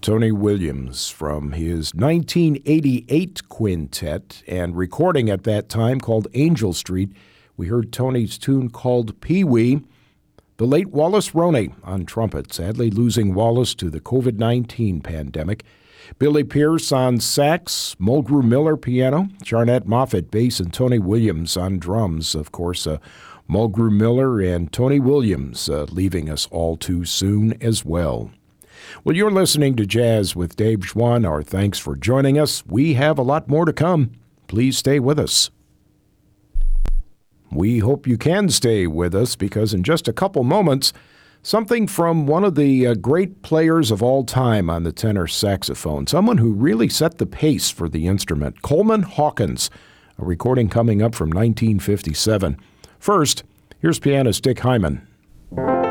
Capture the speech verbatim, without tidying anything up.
Tony Williams from his nineteen eighty-eight quintet and recording at that time called Angel Street. We heard Tony's tune called Pee Wee. The late Wallace Roney on trumpet, sadly losing Wallace to the covid nineteen pandemic. Billy Pierce on sax, Mulgrew Miller piano, Charnette Moffett bass, and Tony Williams on drums. Of course, uh, Mulgrew Miller and Tony Williams uh, leaving us all too soon as well. Well, you're listening to Jazz with Dave Schwann. Our thanks for joining us. We have a lot more to come. Please stay with us. We hope you can stay with us because in just a couple moments, something from one of the uh, great players of all time on the tenor saxophone, someone who really set the pace for the instrument, Coleman Hawkins, a recording coming up from nineteen fifty-seven. First, here's pianist Dick Hyman.